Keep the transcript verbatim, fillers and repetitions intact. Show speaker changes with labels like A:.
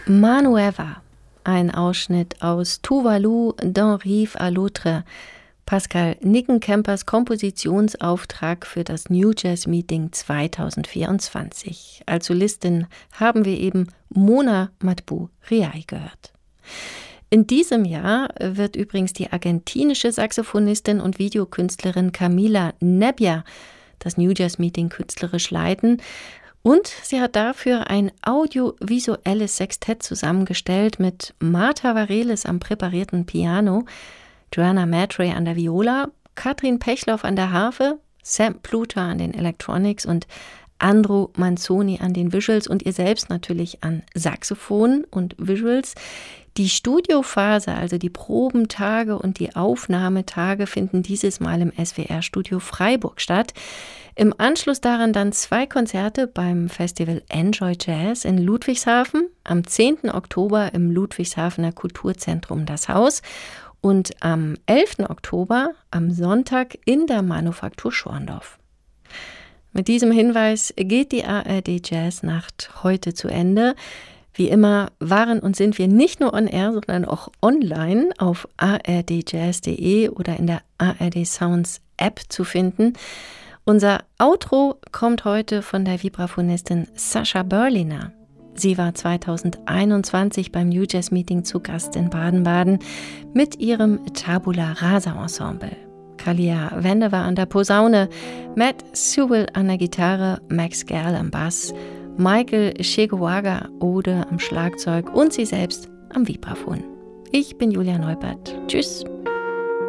A: Manueva, ein Ausschnitt aus Tuvalu d'un Rive à l'autre, Pascal Nickenkempers Kompositionsauftrag für das New Jazz Meeting zwanzig vierundzwanzig. Als Solistin haben wir eben Mona Matbu-Riay gehört. In diesem Jahr wird übrigens die argentinische Saxophonistin und Videokünstlerin Camila Nebbia das New Jazz Meeting künstlerisch leiten. Und sie hat dafür ein audiovisuelles Sextett zusammengestellt mit Martha Vareles am präparierten Piano, Joanna Matre an der Viola, Katrin Pechloff an der Harfe, Sam Pluter an den Electronics und Andrew Manzoni an den Visuals und ihr selbst natürlich an Saxophon und Visuals. Die Studiophase, also die Probentage und die Aufnahmetage, finden dieses Mal im S W R-Studio Freiburg statt. Im Anschluss daran dann zwei Konzerte beim Festival Enjoy Jazz in Ludwigshafen, am zehnten Oktober im Ludwigshafener Kulturzentrum Das Haus und am elften Oktober am Sonntag in der Manufaktur Schorndorf. Mit diesem Hinweis geht die A R D Jazznacht heute zu Ende. Wie immer waren und sind wir nicht nur on air, sondern auch online auf a r d jazz punkt d e oder in der A R D Sounds App zu finden. Unser Outro kommt heute von der Vibraphonistin Sascha Berliner. Sie war zweitausendeinundzwanzig beim New Jazz Meeting zu Gast in Baden-Baden mit ihrem Tabula Rasa Ensemble. Kalia Wende war an der Posaune, Matt Sewell an der Gitarre, Max Gerl am Bass, Michael Chegowaga Ode am Schlagzeug und sie selbst am Vibraphon. Ich bin Julia Neubert. Tschüss.